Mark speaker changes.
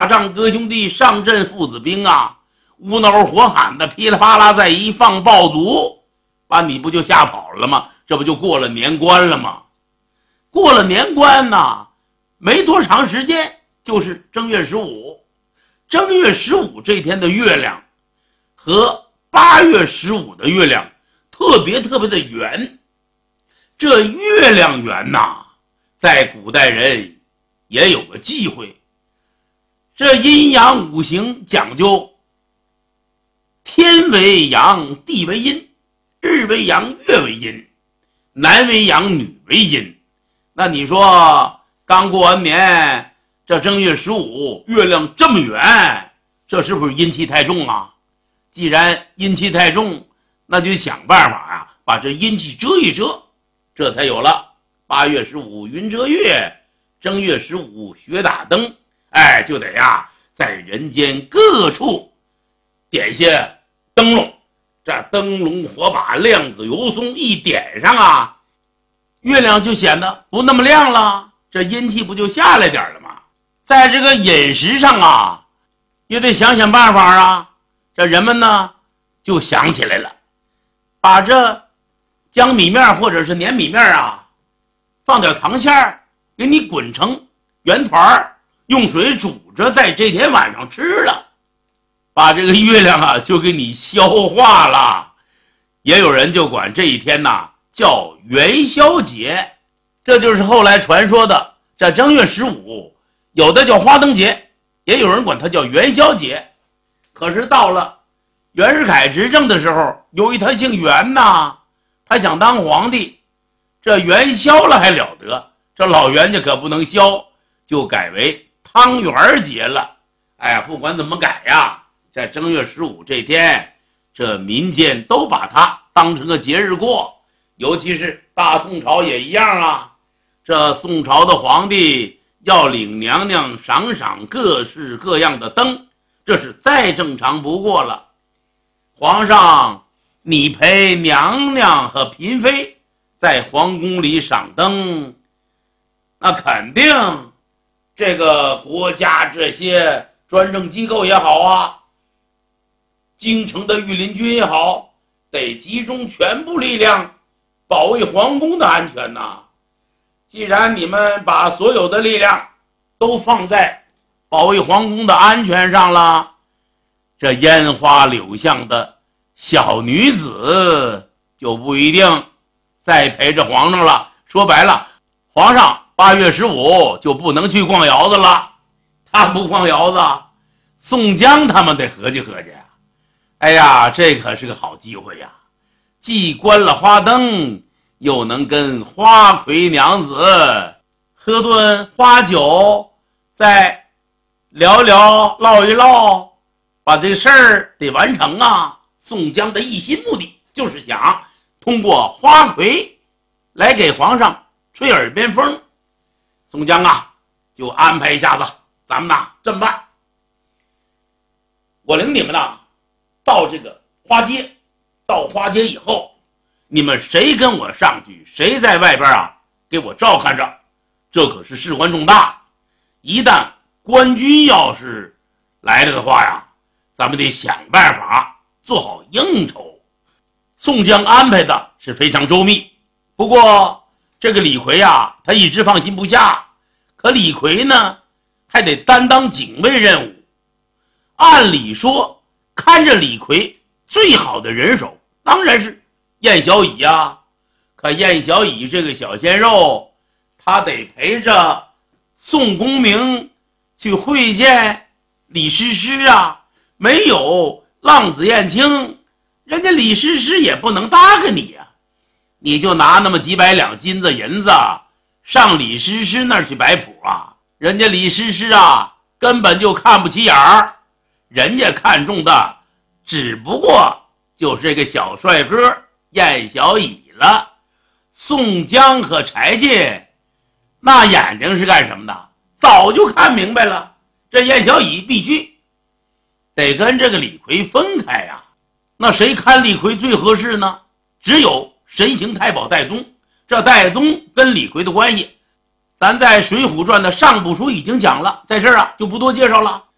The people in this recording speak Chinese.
Speaker 1: 仗哥兄弟上阵父子兵啊，无脑火喊的噼里啪啦再一放爆竹，把你不就吓跑了吗？这不就过了年关了吗？过了年关呢，没多长时间就是正月15。正月15这天的月亮和8月15的月亮特别的圆。这月亮圆呐，在古代人也有个忌讳。这阴阳五行讲究天为阳，地为阴，日为阳，月为阴，男为阳，女为阴。那你说刚过完年，这正月15月亮这么圆，这是不是阴气太重啊？既然阴气太重，那就想办法啊，把这阴气遮一遮，这才有了8月15云遮月，正月15雪打灯。就得在人间各处点些灯笼，这灯笼火把亮子油松一点上月亮就显得不那么亮了，这阴气不就下来点了吗？在这个饮食上也得想办法这人们呢就想起来了，把这江米面或者是粘米面放点糖馅儿，给你滚成圆团，用水煮着，在这天晚上吃了，把这个月亮就给你消化了。也有人就管这一天叫元宵节，这就是后来传说的这正月15，有的叫花灯节，也有人管它叫元宵节。可是到了袁世凯执政的时候，由于他姓袁他想当皇帝，这元宵了还了得，这老袁家可不能消，就改为汤圆节了。不管怎么改在正月15这天，这民间都把它当成个节日过。尤其是大宋朝也一样这宋朝的皇帝要领娘娘赏各式各样的灯，这是再正常不过了。皇上你陪娘娘和嫔妃在皇宫里赏灯，那肯定这个国家这些专政机构也好京城的御林军也好，得集中全部力量保卫皇宫的安全既然你们把所有的力量都放在保卫皇宫的安全上了，这烟花柳巷的小女子就不一定再陪着皇上了。说白了，皇上8月15就不能去逛窑子了，他不逛窑子，宋江他们得合计合计这可是个好机会既关了花灯，又能跟花魁娘子喝顿花酒，再聊唠一唠，把这事儿得完成宋江的一心目的就是想通过花魁来给皇上吹耳边风。宋江就安排一下子，咱们这么办，我领你们到这个花街，到花街以后，你们谁跟我上去，谁在外边给我照看着，这可是事关重大。一旦官军要是来了的话咱们得想办法做好应酬。宋江安排的是非常周密，不过这个李逵他一直放心不下，可李逵呢还得担当警卫任务。按理说看着李逵最好的人手当然是燕小乙可燕小乙这个小鲜肉，他得陪着宋公明去会见李师师没有浪子燕青，人家李师师也不能搭个你你就拿那么几百两金子银子上李师师那儿去摆谱人家李师师根本就看不起眼儿，人家看中的只不过就是这个小帅哥燕小乙了。宋江和柴进那眼睛是干什么的？早就看明白了，这燕小乙必须得跟这个李逵分开那谁看李逵最合适呢？只有神行太保戴宗。这戴宗跟李逵的关系，咱在《水浒传》的上部书已经讲了，在这儿就不多介绍了。